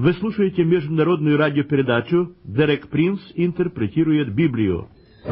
Вы слушаете международную радиопередачу «Дерек Принц интерпретирует Библию».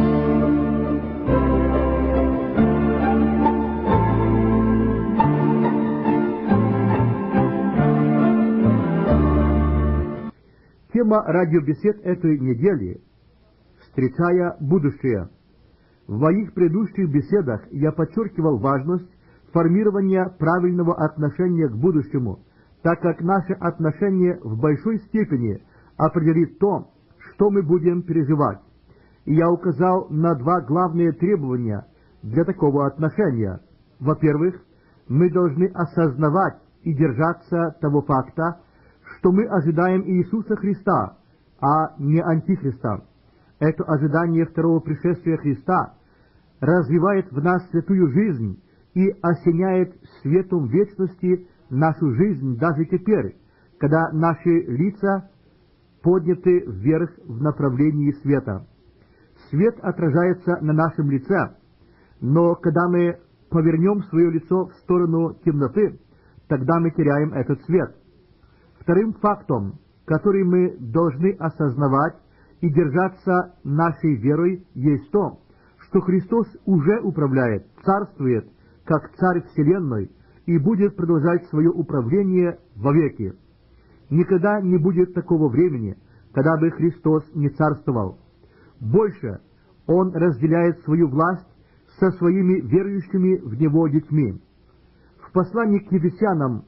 Тема радиобесед этой недели «Встречая будущее». В моих предыдущих беседах я подчеркивал важность формирования правильного отношения к будущему, так как наше отношение в большой степени определит то, что мы будем переживать. И я указал на два главные требования для такого отношения. Во-первых, мы должны осознавать и держаться того факта, что мы ожидаем Иисуса Христа, а не Антихриста. Это ожидание второго пришествия Христа развивает в нас святую жизнь и осеняет светом вечности нашу жизнь даже теперь, когда наши лица подняты вверх в направлении света. Свет отражается на нашем лице, но когда мы повернем свое лицо в сторону темноты, тогда мы теряем этот свет. Вторым фактом, который мы должны осознавать и держаться нашей верой, есть то, что Христос уже управляет, царствует, как Царь Вселенной, и будет продолжать свое управление вовеки. Никогда не будет такого времени, когда бы Христос не царствовал. Больше, Он разделяет свою власть со своими верующими в Него детьми. В послании к Ефесянам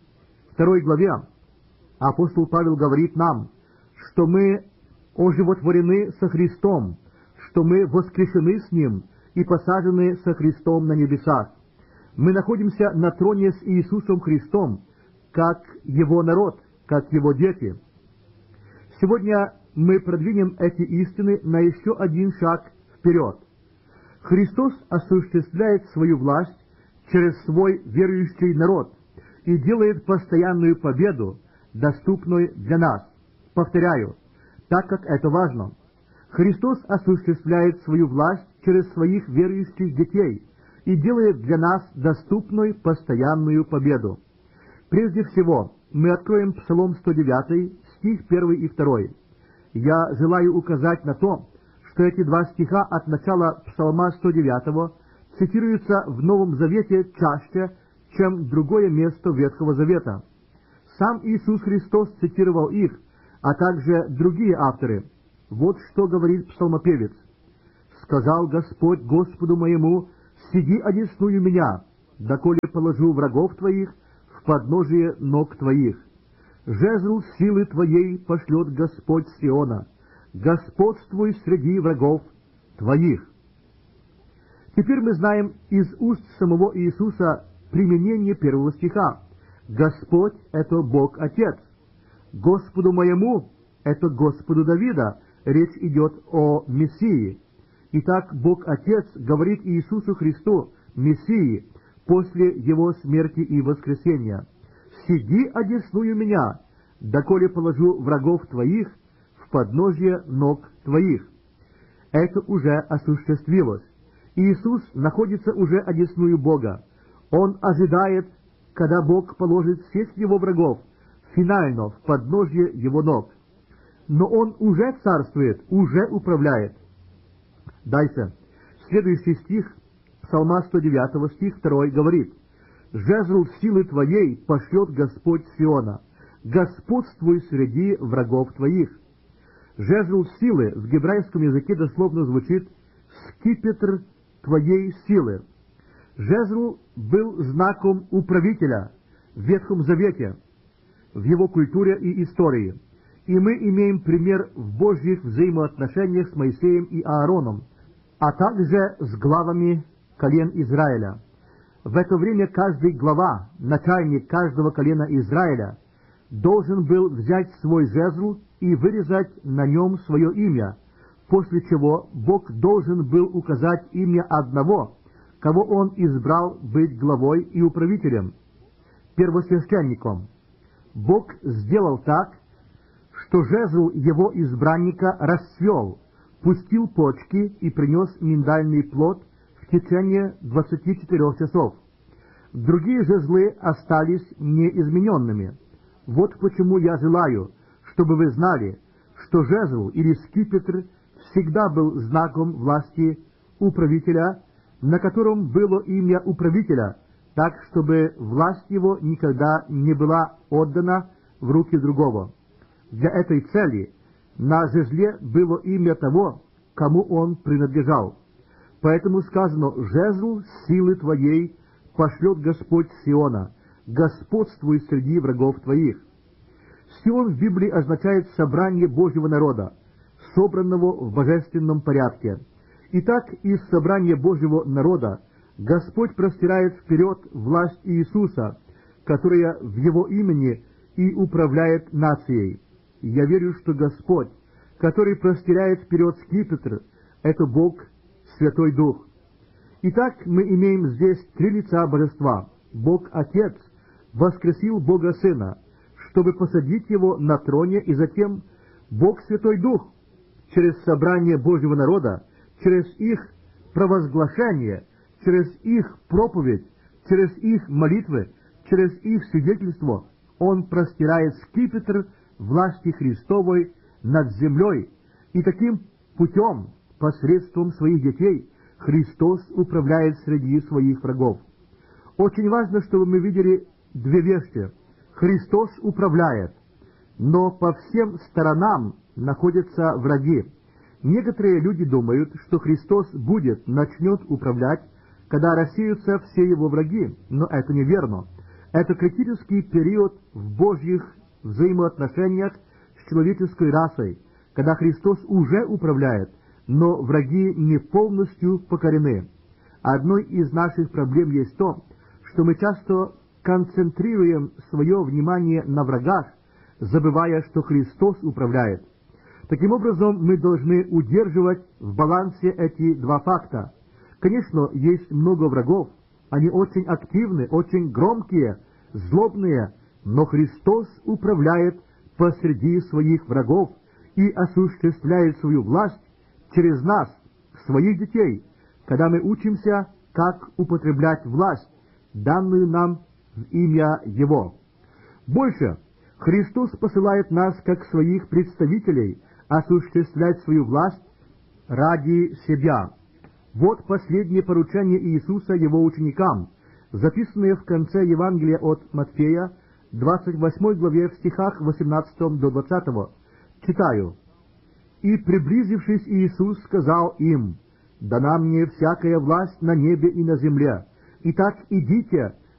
2 главе апостол Павел говорит нам, что мы оживотворены со Христом, что мы воскрешены с Ним и посажены со Христом на небесах. Мы находимся на троне с Иисусом Христом, как Его народ, как Его дети. Сегодня мы продвинем эти истины на еще один шаг вперед. Христос осуществляет свою власть через свой верующий народ и делает постоянную победу, доступную для нас. Повторяю, так как это важно. Христос осуществляет свою власть через своих верующих детей и делает для нас доступной постоянную победу. Прежде всего, мы откроем Псалом 109, стих 1 и 2. Я желаю указать на то, что эти два стиха от начала Псалма 109 цитируются в Новом Завете чаще, чем другое место Ветхого Завета. Сам Иисус Христос цитировал их, а также другие авторы. Вот что говорит псалмопевец. «Сказал Господь Господу моему, сиди одесную меня, доколе положу врагов твоих в подножие ног твоих. Жезл силы твоей пошлет Господь с Сиона, господствуй среди врагов твоих». Теперь мы знаем из уст самого Иисуса применение первого стиха. Господь — это Бог Отец. Господу моему — это Господу Давида. Речь идет о Мессии. Итак, Бог Отец говорит Иисусу Христу, Мессии, после Его смерти и воскресения: «Сиди одесную меня, доколе положу врагов твоих в подножье ног твоих». Это уже осуществилось. Иисус находится уже одесную Бога. Он ожидает, когда Бог положит всех Его врагов финально в подножье Его ног. Но Он уже царствует, уже управляет. Дальше. Следующий стих Псалма 109, стих 2 говорит: «Жезл силы твоей пошлет Господь с Сиона, господствуй среди врагов твоих». Жезл силы в гебрейском языке дословно звучит «скипетр твоей силы». Жезл был знаком управителя в Ветхом Завете, в его культуре и истории. И мы имеем пример в Божьих взаимоотношениях с Моисеем и Аароном, а также с главами колен Израиля. В это время каждый глава, начальник каждого колена Израиля, должен был взять свой жезл и вырезать на нем свое имя, после чего Бог должен был указать имя одного, кого Он избрал быть главой и управителем, первосвященником. Бог сделал так, что жезл Его избранника расцвел, пустил почки и принес миндальный плод в течение 24 часов. Другие жезлы остались неизмененными. Вот почему я желаю, чтобы вы знали, что жезл или скипетр всегда был знаком власти управителя, на котором было имя управителя, так, чтобы власть его никогда не была отдана в руки другого. Для этой цели на жезле было имя того, кому он принадлежал. Поэтому сказано: «Жезл силы твоей пошлет Господь с Сиона, господствуй среди врагов твоих». Сион в Библии означает собрание Божьего народа, собранного в божественном порядке. Итак, из собрания Божьего народа Господь простирает вперед власть Иисуса, которая в Его имени и управляет нацией. Я верю, что Господь, который простирает вперед скипетр, это Бог, Святой Дух. Итак, мы имеем здесь три лица Божества. Бог Отец воскресил Бога Сына, чтобы посадить Его на троне, и затем Бог Святой Дух через собрание Божьего народа, через их провозглашение, через их проповедь, через их молитвы, через их свидетельство, Он простирает скипетр власти Христовой над землей, и таким путем, посредством своих детей, Христос управляет среди своих врагов. Очень важно, чтобы мы видели две вещи. Христос управляет, но по всем сторонам находятся враги. Некоторые люди думают, что Христос начнет управлять, когда рассеются все его враги, но это неверно. Это критический период в Божьих взаимоотношениях с человеческой расой, когда Христос уже управляет, но враги не полностью покорены. Одной из наших проблем есть то, что мы часто концентрируем свое внимание на врагах, забывая, что Христос управляет. Таким образом, мы должны удерживать в балансе эти два факта. Конечно, есть много врагов, они очень активны, очень громкие, злобные, но Христос управляет посреди своих врагов и осуществляет свою власть через нас, своих детей, когда мы учимся, как употреблять власть, данную нам в имя Его. Больше, Христос посылает нас, как своих представителей, осуществлять свою власть ради себя. Вот последнее поручение Иисуса Его ученикам, записанное в конце Евангелия от Матфея, 28 главе, в стихах 18 до 20. Читаю. «И, приблизившись, Иисус сказал им: дана мне всякая власть на небе и на земле. Итак, идите